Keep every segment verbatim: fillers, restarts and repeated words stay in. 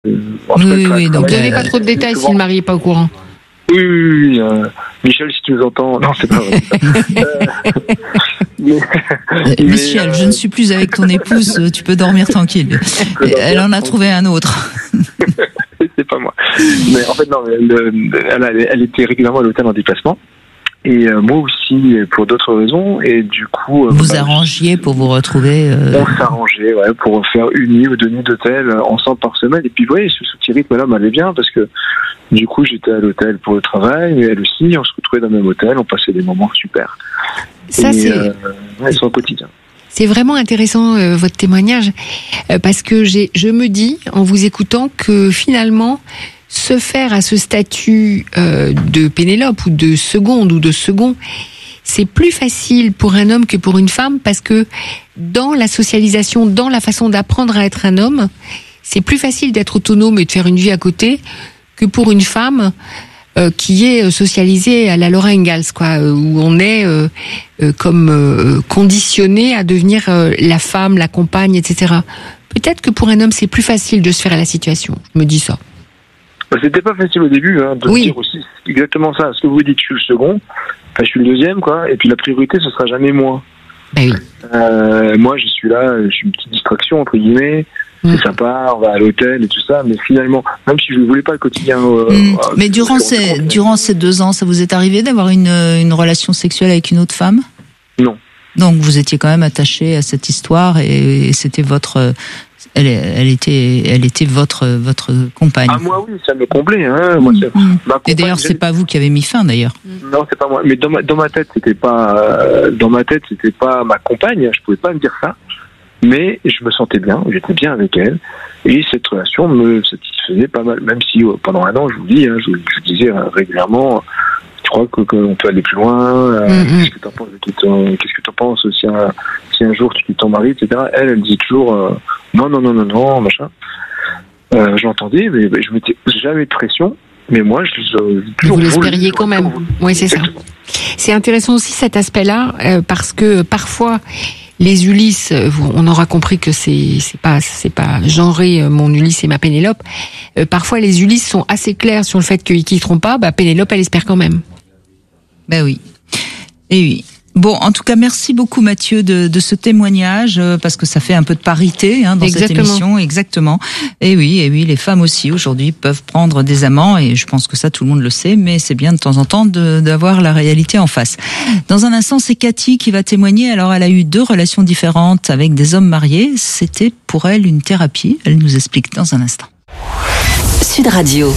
oui, oui, oui, donc ne donnez pas trop de détails si le mari n'est pas au courant. Oui, oui, oui. Euh, Michel, si tu nous entends, non, c'est pas vrai. euh, mais, mais, Michel, euh... je ne suis plus avec ton épouse, tu peux dormir tranquille. Elle en a trouvé un autre. C'est pas moi. Mais en fait, non, elle, elle, elle était régulièrement à l'hôtel en déplacement. Et euh, moi aussi, pour d'autres raisons. Et du coup... Vous bah, arrangiez pour vous retrouver euh... On s'arrangeait, ouais, pour faire une nuit ou deux nuits d'hôtel ensemble par semaine. Et puis, vous voyez, ce petit rythme-là m'allait bien parce que du coup, j'étais à l'hôtel pour le travail, mais elle aussi, on se retrouvait dans le même hôtel, on passait des moments super. Ça, et, c'est... Euh, ouais, c'est au quotidien. C'est vraiment intéressant, euh, votre témoignage, euh, parce que j'ai, je me dis, en vous écoutant, que finalement, se faire à ce statut euh, de Pénélope ou de seconde ou de second, c'est plus facile pour un homme que pour une femme, parce que dans la socialisation, dans la façon d'apprendre à être un homme, c'est plus facile d'être autonome et de faire une vie à côté que pour une femme euh, qui est socialisée à la Laura Ingalls, quoi, où on est euh, euh, comme euh, conditionné à devenir euh, la femme, la compagne, et cetera. Peut-être que pour un homme, c'est plus facile de se faire à la situation. Je me dis ça. Bah, c'était pas facile au début, hein, de oui. dire aussi exactement ça. Ce que vous dites, je suis le second, enfin, je suis le deuxième, quoi, et puis la priorité, ce sera jamais moi. Ben oui. Euh, moi, je suis là, je suis une petite distraction, entre guillemets. C'est mmh. sympa, on va à l'hôtel et tout ça, mais finalement, même si je ne voulais pas le quotidien... Euh, mmh. euh, mais durant ces, durant ces deux ans, ça vous est arrivé d'avoir une, une relation sexuelle avec une autre femme ? Non. Donc vous étiez quand même attaché à cette histoire et, et c'était votre... Elle, elle était, elle était votre, votre compagne. Ah moi oui, ça me comblait. Hein. Moi, c'est, mmh. ma compagne, et d'ailleurs, c'est pas vous qui avez mis fin d'ailleurs. Non, c'est pas moi. Mais dans ma, dans ma tête, c'était pas, euh, dans ma tête, c'était pas ma compagne. Je pouvais pas me dire ça. Mais je me sentais bien, j'étais bien avec elle, et cette relation me satisfaisait pas mal, même si euh, pendant un an, je vous dis, hein, je, je disais euh, régulièrement, tu crois que, qu'on peut aller plus loin, euh, mm-hmm. qu'est-ce que t'en penses, qu'est-ce que t'en penses si un, si un jour tu quittes ton mari, et cetera. Elle, elle disait toujours, euh, non, non, non, non, non, machin. Euh, je l'entendais, mais, mais je mettais jamais de pression. Mais moi, je, je, je vous l'espériez quand même. Oui, c'est Exactement. ça. C'est intéressant aussi cet aspect-là, euh, parce que parfois, les Ulysses, on aura compris que c'est c'est pas c'est pas genré mon Ulysse et ma Pénélope. Euh, parfois, les Ulysses sont assez clairs sur le fait qu'ils quitteront pas. Bah, Pénélope, elle espère quand même. Ben oui. Et oui. Bon, en tout cas, merci beaucoup Mathieu de, de ce témoignage, euh, parce que ça fait un peu de parité hein, dans Exactement. cette émission. Exactement. Et oui, et oui, les femmes aussi aujourd'hui peuvent prendre des amants, et je pense que ça tout le monde le sait, mais c'est bien de temps en temps de, d'avoir la réalité en face. Dans un instant, c'est Cathy qui va témoigner. Alors, elle a eu deux relations différentes avec des hommes mariés. C'était pour elle une thérapie. Elle nous explique dans un instant. Sud Radio.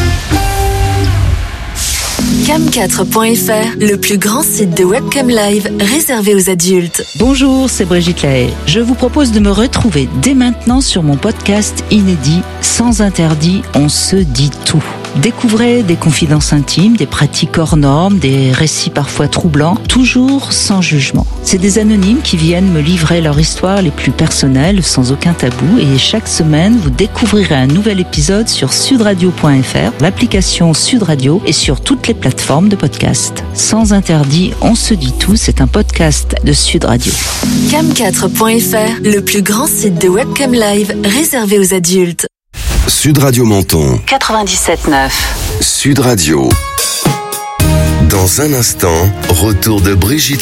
cam quatre point f r, le plus grand site de webcam live réservé aux adultes. Bonjour, c'est Brigitte Lahaye. Je vous propose de me retrouver dès maintenant sur mon podcast inédit Sans interdit, on se dit tout. Découvrez des confidences intimes, des pratiques hors normes, des récits parfois troublants, toujours sans jugement. C'est des anonymes qui viennent me livrer leur histoire les plus personnelles, sans aucun tabou. Et chaque semaine, vous découvrirez un nouvel épisode sur sudradio point f r, l'application Sud Radio et sur toutes les plateformes de podcast. Sans interdit, on se dit tout, c'est un podcast de Sud Radio. cam quatre point f r, le plus grand site de webcam live réservé aux adultes. Sud Radio Menton quatre-vingt-dix-sept neuf. Sud Radio. Dans un instant, retour de Brigitte